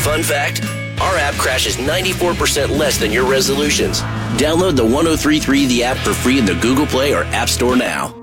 Fun fact, our app crashes 94% less than your resolutions. Download the 1033 The app for free in the Google Play or App Store now.